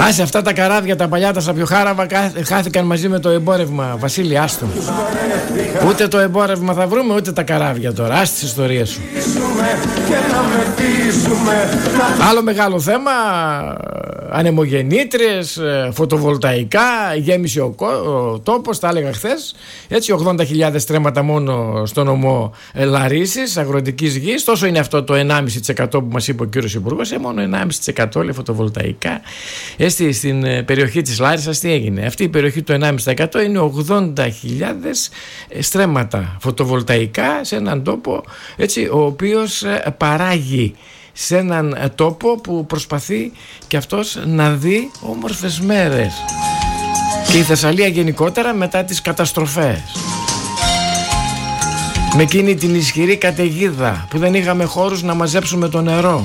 Άσε αυτά τα καράβια τα παλιά τα σαπιοχάραβα χάθηκαν μαζί με το εμπόρευμα. Βασίλη, άστο. Ούτε το εμπόρευμα θα βρούμε, ούτε τα καράβια τώρα. Άστη τις ιστορίες σου. Άλλο μεγάλο θέμα, ανεμογεννήτριες, φωτοβολταϊκά, γέμισε ο τόπος, τα έλεγα χθες. Έτσι, 80.000 στρέμματα μόνο στο νομό Λαρίσης, αγροτικής γης. Τόσο είναι αυτό το 1,5% που μας είπε ο κύριος Υπουργός. Μόνο 1,5% λέει φωτοβολταϊκά. Στην περιοχή της Λάρισσας τι έγινε? Αυτή η περιοχή το 1,5% είναι 80.000 στρέμματα φωτοβολταϊκά σε έναν τόπο, έτσι, ο οποίος παράγει σε έναν τόπο που προσπαθεί και αυτός να δει όμορφες μέρες, και η Θεσσαλία γενικότερα μετά τις καταστροφές, με εκείνη την ισχυρή καταιγίδα που δεν είχαμε χώρους να μαζέψουμε το νερό,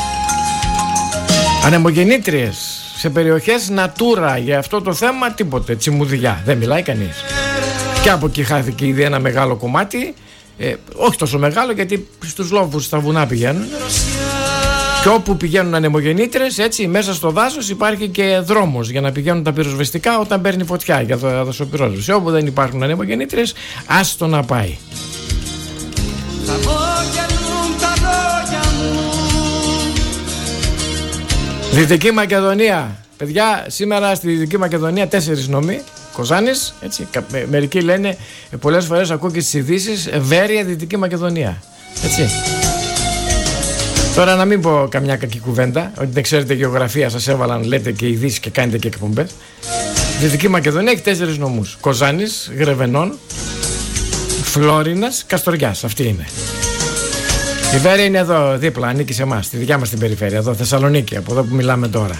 ανεμογεννήτριες σε περιοχές Natura. Για αυτό το θέμα τίποτε, τσιμουδιά, δεν μιλάει κανείς. Και από εκεί χάθηκε ήδη ένα μεγάλο κομμάτι, όχι τόσο μεγάλο, γιατί στους λόφους στα βουνά πηγαίνουν, και όπου πηγαίνουν ανεμογεννήτρες, έτσι, μέσα στο δάσος υπάρχει και δρόμος για να πηγαίνουν τα πυροσβεστικά όταν παίρνει φωτιά για δασοπυρόσβεση. Όπου δεν υπάρχουν ανεμογεννήτρες, άστο να πάει. Δυτική Μακεδονία. Παιδιά, σήμερα στη Δυτική Μακεδονία 4 νόμοι. Κοζάνης, έτσι. Μερικοί λένε, πολλές φορές ακούω και στις ειδήσεις, Βέρεια, Δυτική Μακεδονία. Έτσι. Τώρα να μην πω καμιά κακή κουβέντα, ότι δεν ξέρετε γεωγραφία, σας έβαλαν, λέτε και ειδήσεις και κάνετε και εκπομπές. Δυτική Μακεδονία έχει 4 νομούς. Κοζάνης, Γρεβενών, Φλόρινας, Καστοριάς. Αυτή είναι. Η Βέρεια είναι εδώ δίπλα, ανήκει σε εμάς, στη δικιά μας την περιφέρεια, εδώ Θεσσαλονίκη, από εδώ που μιλάμε τώρα.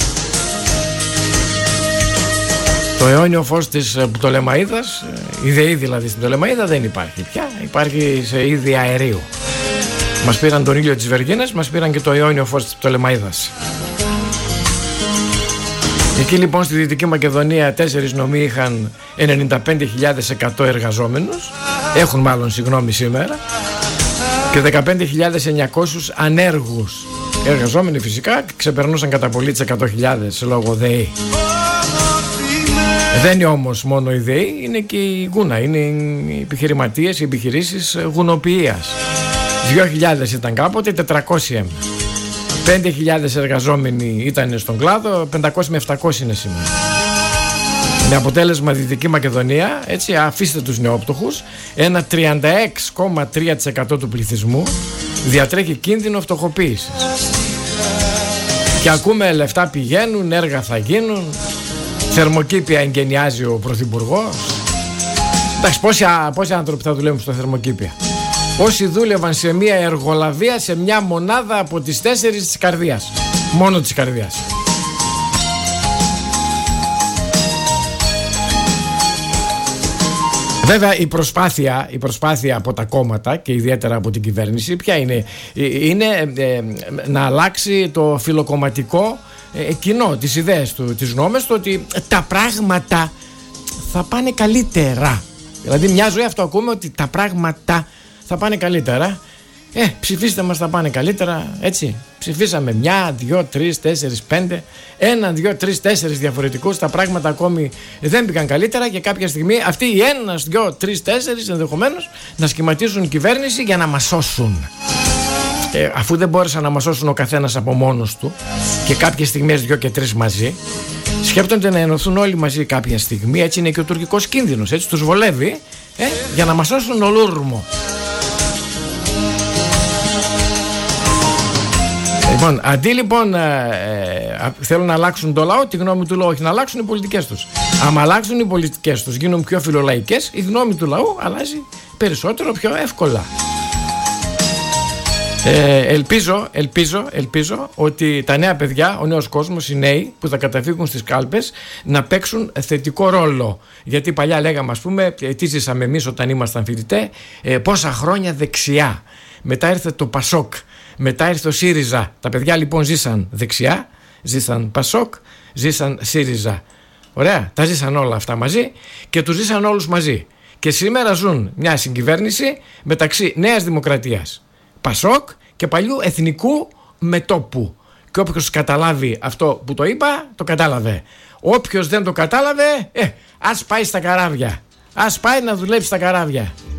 Το αιώνιο φως της Πτολεμαΐδας, η ΔΕΗ δηλαδή στην Πτολεμαΐδα δεν υπάρχει πια, υπάρχει σε είδη αερίου. Μας πήραν τον ήλιο της Βεργίνας, μας πήραν και το αιώνιο φως της Πτολεμαΐδας. Εκεί λοιπόν στη Δυτική Μακεδονία 4 νομοί είχαν 95.100 εργαζόμενους, έχουν μάλλον συγγνώμη σήμερα, και 15.900 ανέργους. Εργαζόμενοι φυσικά ξεπερνούσαν κατά πολύ τις 100.000 λόγω ΔΕΗ. Δεν είναι όμως μόνο η ΔΕΗ, είναι και η Γούνα, είναι οι επιχειρηματίες, οι επιχειρήσεις γουνοποιίας. 2.000 ήταν κάποτε, 400 έμειναν. 5.000 εργαζόμενοι ήταν στον κλάδο, 500 με 700 είναι σήμερα. Με αποτέλεσμα Δυτική Μακεδονία, έτσι, αφήστε τους νεόπτωχους, ένα 36,3% του πληθυσμού διατρέχει κίνδυνο φτωχοποίησης. Και ακούμε λεφτά πηγαίνουν, έργα θα γίνουν, θερμοκήπια εγκαινιάζει ο Πρωθυπουργός. Εντάξει, πόσοι άνθρωποι θα δουλεύουν στο θερμοκήπια? Όσοι δούλευαν σε μια εργολαβία, σε μια μονάδα από τις 4 της καρδιάς. Μόνο της καρδιάς. Βέβαια η προσπάθεια από τα κόμματα και ιδιαίτερα από την κυβέρνηση ποια είναι? Είναι να αλλάξει το φιλοκομματικό κοινό, τις ιδέες του, τις γνώμες του, ότι τα πράγματα θα πάνε καλύτερα. Δηλαδή μια ζωή αυτό ακούμε, ότι τα πράγματα θα πάνε καλύτερα. Ψηφίστε μας, θα πάνε καλύτερα. Έτσι, ψηφίσαμε 1, 2, 3, 4, 5, 1, 2, 3, 4 διαφορετικούς. Τα πράγματα ακόμη δεν πήγαν καλύτερα και κάποια στιγμή αυτοί οι 1, 2, 3, 4 ενδεχομένως να σχηματίσουν κυβέρνηση για να μας σώσουν. Αφού δεν μπόρεσαν να μας σώσουν ο καθένας από μόνος του και κάποιες στιγμές 2 και 3 μαζί, σκέπτονται να ενωθούν όλοι μαζί κάποια στιγμή. Έτσι είναι και ο τουρκικός κίνδυνος. Έτσι τους βολεύει για να μας σώσουν ολούρμο. Λοιπόν, αντί λοιπόν θέλουν να αλλάξουν το λαό, τη γνώμη του λαού, όχι να αλλάξουν οι πολιτικές τους. Αν αλλάξουν οι πολιτικές τους, γίνουν πιο φιλολαϊκές, η γνώμη του λαού αλλάζει περισσότερο, πιο εύκολα. Ελπίζω ότι τα νέα παιδιά, ο νέος κόσμος, οι νέοι που θα καταφύγουν στις κάλπες να παίξουν θετικό ρόλο. Γιατί παλιά λέγαμε, ας πούμε, τι ζήσαμε εμείς όταν ήμασταν φοιτητές, πόσα χρόνια δεξιά. Μετά ήρθε το Πασόκ. Μετά ήρθε ο ΣΥΡΙΖΑ. Τα παιδιά λοιπόν ζήσαν δεξιά, ζήσαν Πασόκ, ζήσαν ΣΥΡΙΖΑ. Ωραία, τα ζήσαν όλα αυτά μαζί και τους ζήσαν όλους μαζί. Και σήμερα ζουν μια συγκυβέρνηση μεταξύ Νέας Δημοκρατίας, Πασόκ και παλιού Εθνικού Μετώπου. και όποιος καταλάβει αυτό που το είπα, το κατάλαβε. Όποιος δεν το κατάλαβε, ας πάει στα καράβια. Ας πάει να δουλέψει στα καράβια.